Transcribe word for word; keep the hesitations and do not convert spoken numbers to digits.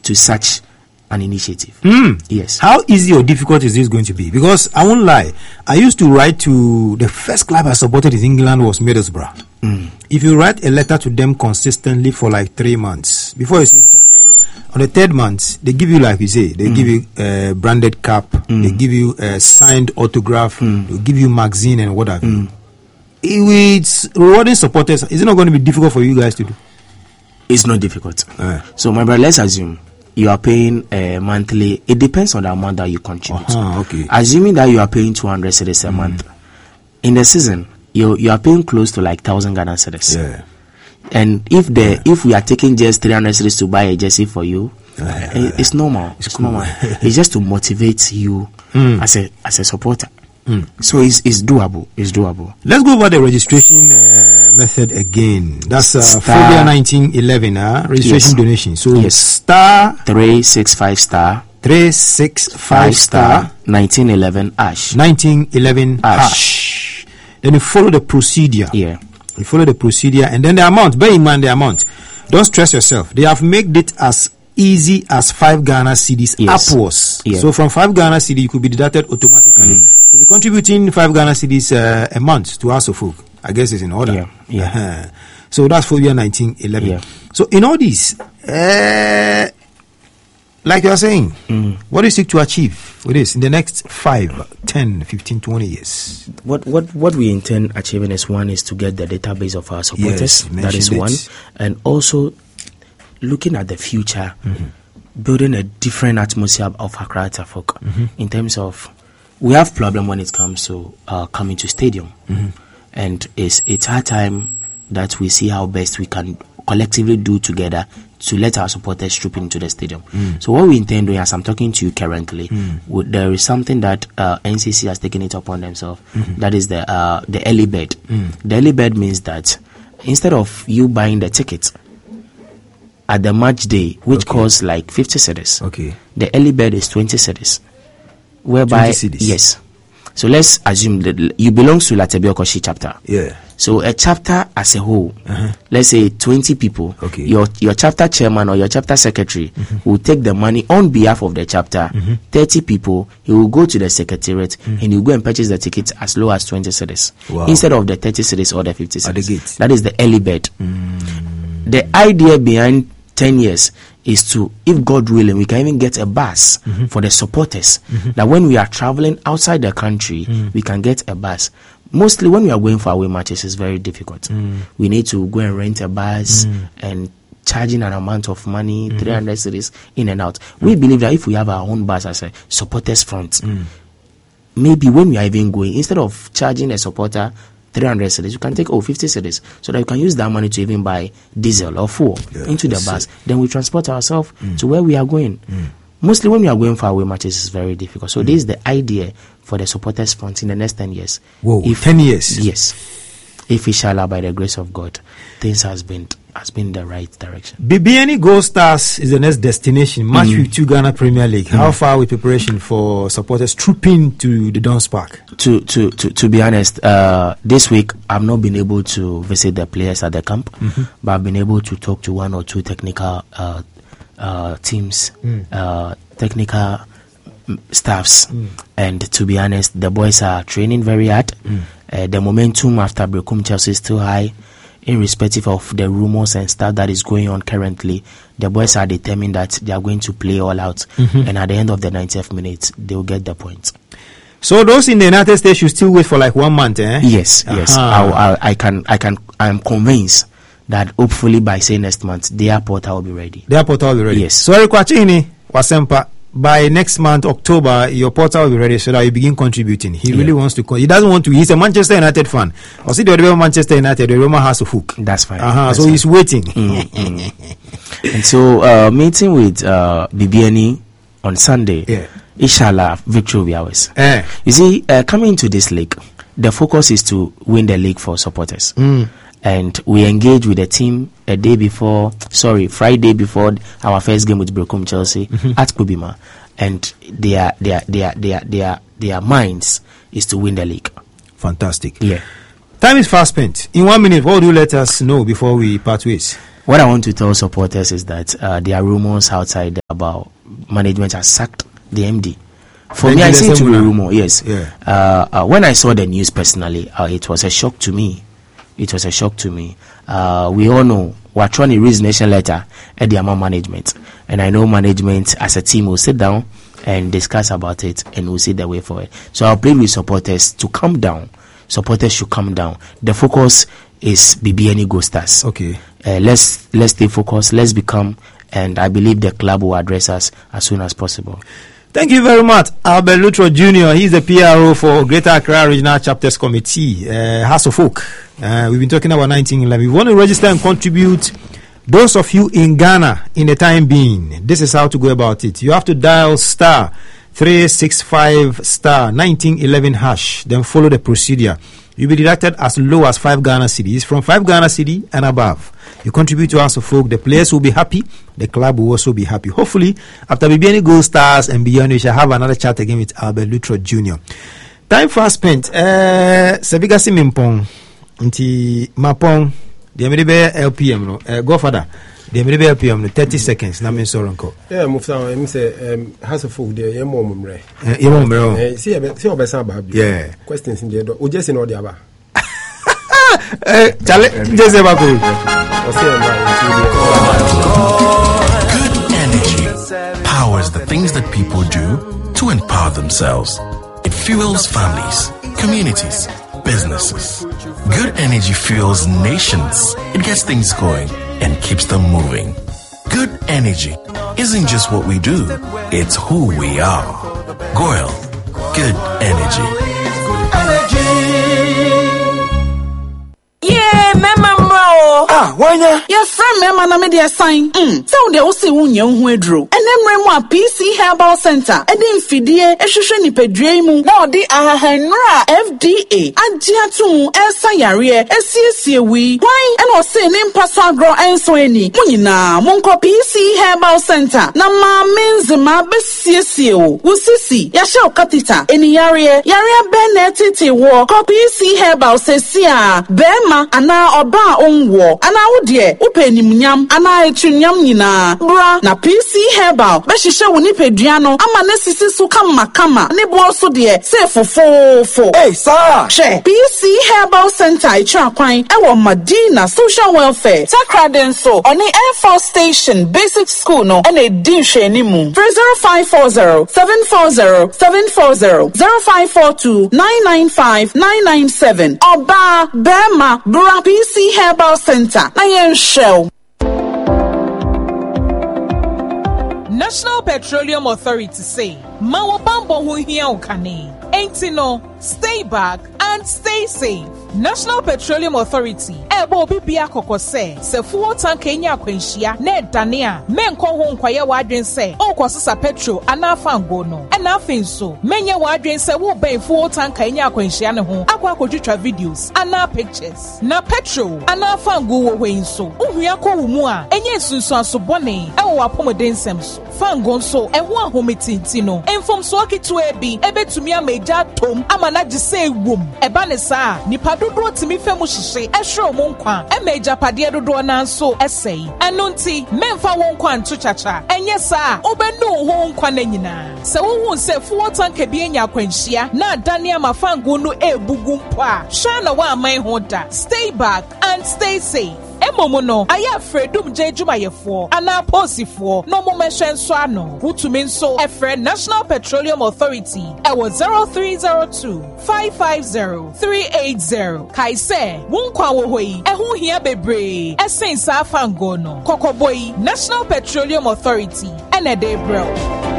to such an initiative. Mm. Yes. How easy or difficult is this going to be? Because I won't lie, I used to write to the first club I supported in England was Middlesbrough. Mm. If you write a letter to them consistently for like three months before you see Jack, on the third month they give you, like you say, they mm. give you a branded cap, mm. they give you a signed autograph, mm. they give you magazine and what have you. Mm. It's rewarding supporters. Is it not going to be difficult for you guys to do? It's not difficult. Uh. So, my brother, let's assume you are paying uh, monthly. It depends on the amount that you contribute. Uh-huh, okay. Assuming that you are paying two hundred cedis a mm. month, in the season, you you are paying close to like one thousand Ghana cedis. Yeah. And if the yeah. if we are taking just three hundred cedis to buy a jersey for you, uh, it, it's normal. It's, it's cool. normal. It's just to motivate you mm. as a as a supporter. Mm. So it's, it's doable. It's doable. Let's go over the registration uh, method again. That's uh, Phobia nineteen eleven, uh, registration yes. donation. So yes. star three six five star three six five star nineteen eleven ash nineteen eleven ash. Then you follow the procedure. Yeah. You follow the procedure, and then the amount. Bear in mind the amount. Don't stress yourself. They have made it as easy as five Ghana cedis yes. upwards. Yeah. So from five Ghana cedis, you could be deducted automatically. Mm. If you're contributing five Ghana cedis uh, a month to House of Folk, I guess it's in order. Yeah. Yeah. Uh-huh. So that's for year nineteen eleven. Yeah. So in all this, uh, like you are saying, mm. what do you seek to achieve with this in the next five, ten, fifteen, twenty years? What what what we intend achieving is, one is to get the database of our supporters. Yes, that is it. one, and also looking at the future, mm-hmm. building a different atmosphere of Accra Folk mm-hmm. in terms of, we have problem when it comes to uh, coming to stadium, mm-hmm. and it's it's our time that we see how best we can collectively do together to let our supporters troop into the stadium. Mm. So what we intend doing, as I'm talking to you currently, mm. w- there is something that uh, N C C has taken it upon themselves. Mm-hmm. That is the uh, the early bird. Mm. The early bird means that instead of you buying the ticket at the match day, which okay. costs like fifty cedis, okay, the early bird is twenty cedis. Whereby, twenty cedis. Yes. So let's assume that you belong to Latebia Okoshi chapter. Yeah. So a chapter as a whole, uh-huh. let's say twenty people, okay. your your chapter chairman or your chapter secretary mm-hmm. will take the money on behalf of the chapter. Mm-hmm. thirty people, he will go to the secretariat mm-hmm. and he'll go and purchase the tickets as low as twenty cedis. Wow. Instead of the thirty cedis or the fifty cedis. At the gate. That is the early bird. Mm. The idea behind ten years is to, if God willing, we can even get a bus mm-hmm. for the supporters. Mm-hmm. That when we are traveling outside the country, mm. we can get a bus. Mostly when we are going for away matches, it's very difficult. Mm. We need to go and rent a bus mm. and charging an amount of money, mm-hmm. three hundred cedis in and out. Mm. We believe that if we have our own bus as a supporters front, mm. maybe when we are even going, instead of charging a supporter three hundred cedis, you can take oh fifty cedis, so that you can use that money to even buy diesel or fuel yeah, into the bus. It. Then we transport ourselves mm. to where we are going. Mm. Mostly when we are going for away matches, it's very difficult. So mm. this is the idea for the supporters front in the next ten years. Whoa, if, ten years? Yes. If inshallah, by the grace of God, things has been has been the right direction. B B N E Gold Stars is the next destination. Match mm. with two Ghana Premier League. Mm. How far with preparation for supporters trooping to the Dons Park? To to to, to be honest, uh, this week I've not been able to visit the players at the camp, mm-hmm. but I've been able to talk to one or two technical uh, uh, teams, mm. uh, technical staffs, mm. and to be honest, the boys are training very hard. Mm. Uh, the momentum after Berekum Chelsea is still high. Irrespective of the rumors and stuff that is going on currently, the boys are determined that they are going to play all out, mm-hmm. and at the end of the ninetieth minute, they will get the point. So those in the United States should still wait for like one month, eh? Yes, uh-huh. yes. I'll, I'll, I can, I can, I am convinced that hopefully by say next month, their portal will be ready. Their portal will be ready. Yes. So Eric Wachini, Wasempa, by next month, October, your portal will be ready so that you begin contributing. He yeah. really wants to. Con- he doesn't want to. He's a Manchester United fan. I see the other Manchester United. The Roma has a hook. That's fine. Uh-huh. That's so fine. He's waiting. Mm-hmm. And so, uh, meeting with uh, B B N E on Sunday. Yeah. Inshallah, victory will be ours. Eh. You see, uh, coming into this league, the focus is to win the league for supporters. Mm. And we engage with the team a day before, sorry, Friday before our first game with Berekum Chelsea mm-hmm. at Kubima. And their their their their their their minds is to win the league. Fantastic. Yeah. Time is fast spent. In one minute, what would you let us know before we part ways? What I want to tell supporters is that uh, there are rumors outside about management has sacked the M D. For then me, I see it to be a rumor, yes. Yeah. Uh, uh, when I saw the news personally, uh, it was a shock to me. It was a shock to me. Uh, we all know we're trying to resignation letter at the Ama management. And I know management as a team will sit down and discuss about it and we'll see the way forward. So I'll plead with supporters to calm down. Supporters should calm down. The focus is B B N E Gold Stars. Okay. Uh, let's let's stay focused. Let's become, and I believe the club will address us as soon as possible. Thank you very much, Albert Lutro Junior He's the P R O for Greater Accra Regional Chapters Committee, uh, House of Folk. Uh, we've been talking about nineteen eleven. We want to register and contribute. Those of you in Ghana, in the time being, this is how to go about it. You have to dial star three six five star nineteen eleven hash, then follow the procedure. You'll be deducted as low as five Ghana cedis. From five Ghana cedi and above, you contribute to House of Folk. The players will be happy. The club will also be happy. Hopefully, after B B N E Gold Stars and beyond, we shall have another chat again with Albert Lutro Junior Time fast spent. Uh, Sabigasi Mimpong, Nti Mapong, the Ameribe L P M, no, uh, Godfather. The Ameribe L P M, no, thirty seconds. Na me soronko. Yeah, Mufta, I say, um, House of Folk, the Yemo Mumre. Yemo Mumre. See, see, Obesa, yeah. Questions in the door. Just in order. Just about Good energy powers the things that people do to empower themselves. It fuels families, communities, businesses. Good energy fuels nations. It gets things going and keeps them moving. Good energy isn't just what we do, it's who we are. Goyle, good energy. Yeah, mama bro. Ah, why na? Your friend mama na me dey assign. Mm. So they also wunya hu edro. And them remo P C Herbal Center. E dey mfidie ehwehwe nipadua mu. Na odi ahahanra F D A. Agia to esa yare esiesie wi. Why? And o say ne mpaso agro enso ani. Munyina monko P C Herbal Center. Na ma menzema besiesie o. Wusisi ya sha okatita. Eni yare yare benetiti wo. Ko P C Herbal sesia. Bema ana oba onwo ana wodie upenimnyam ana etunyam nyina bra na P C Herbal be hihye wo nipadua no ama na sisi so kama kama ne bo so de se fofofo. Hey sir, she P C Herbal Center itwa kwan e wo Madina Social Welfare Takraden so oni Air Force Station Basic School no and e din hwe ni mu zero five four zero seven four zero seven four zero zero five four two nine nine five nine nine seven oba bema Bra P C Herbal Center. Na yen show. National Petroleum Authority say, "Mawo bambo hu hia ukane." Ain't no, stay back and stay safe. National Petroleum Authority ebo bibia kokose se fuel tank enya akwanhia na edane a menko ho nkwaye wadwen se onkosesa petrol anafa ngo no e na afin so menye wadwen se wo ben fuel tank enya akwanhia ne ho akwa akodwetwa videos ana pictures na petrol anafa ngo wo hwen so ohua ko wo mu a enye sunsu asobone e wo apomeden sem so fango so e ho ahometinti no enfom so akitu ebi ebetumi ameja tom amana gise wom eba ne saa nipa dodo timi femu hihye ehwe mo nkwa emeja pade dodo na nso esei eno nti memfa wo nkwa nto chacha enye saa obenu ho nkwa na nyina se wo hu se fuo tanka bi enya akwanhia na adane amafango no ebugu mpo a hwa na wa aman ho da. Stay back and stay safe. Emomo no aya fredum je jumayefo ana posifo no mo mehwe nso ano wutumi nso efre National Petroleum Authority e wo zero three zero two five five zero three eight zero kaise wunkwa wo hoyi e hu hia bebre esen sa fango no kokoboi National Petroleum Authority ene de bro.